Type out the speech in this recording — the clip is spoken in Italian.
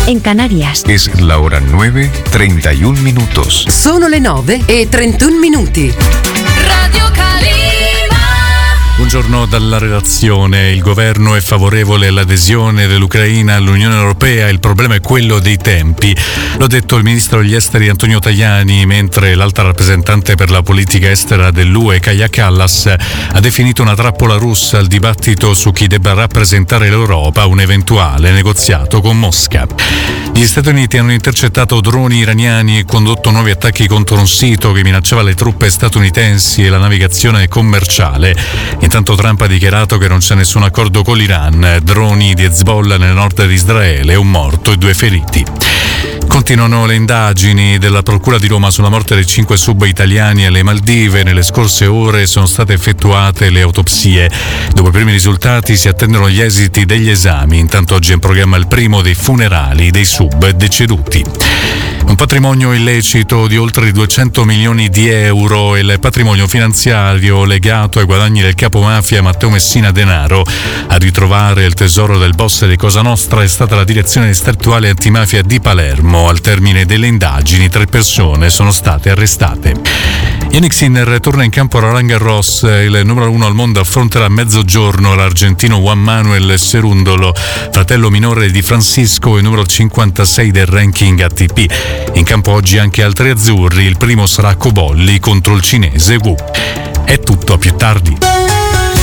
en Canarias. Es la hora 9:31 minutos. Sono le 9:31. Radio Calima. Buongiorno dalla redazione. Il governo è favorevole all'adesione dell'Ucraina all'Unione Europea. Il problema è quello dei tempi. L'ha detto il ministro degli esteri Antonio Tajani, mentre l'alta rappresentante per la politica estera dell'UE, Kaja Kallas, ha definito una trappola russa il dibattito su chi debba rappresentare l'Europa a un eventuale negoziato con Mosca. Gli Stati Uniti hanno intercettato droni iraniani e condotto nuovi attacchi contro un sito che minacciava le truppe statunitensi e la navigazione commerciale. Intanto Trump ha dichiarato che non c'è nessun accordo con l'Iran. Droni di Hezbollah nel nord di Israele, un morto e 2 feriti. Continuano le indagini della Procura di Roma sulla morte dei 5 sub italiani alle Maldive. Nelle scorse ore sono state effettuate le autopsie. Dopo i primi risultati si attendono gli esiti degli esami. Intanto oggi è in programma il primo dei funerali dei sub deceduti. Un patrimonio illecito di oltre 200 milioni di euro è il patrimonio finanziario legato ai guadagni del capomafia Matteo Messina Denaro. A ritrovare il tesoro del boss di Cosa Nostra è stata la direzione distrettuale antimafia di Palermo. Al termine delle indagini 3 persone sono state arrestate. Yannick Sinner torna in campo a Roland Garros. Il numero 1 al mondo affronterà a mezzogiorno l'argentino Juan Manuel Cerundolo, fratello minore di Francisco e numero 56 del ranking ATP. In campo oggi anche altri azzurri. Il primo sarà Cobolli contro il cinese Wu. È tutto, a più tardi.